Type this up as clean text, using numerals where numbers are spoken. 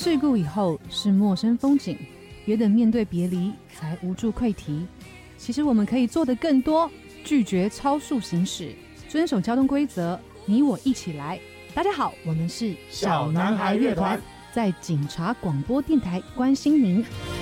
事故以后是陌生风景，约等面对别离才无助溃堤。其实我们可以做得更多，拒绝超速行驶，遵守交通规则，你我一起来。大家好，我们是小男孩乐团， 在警察广播电台关心您。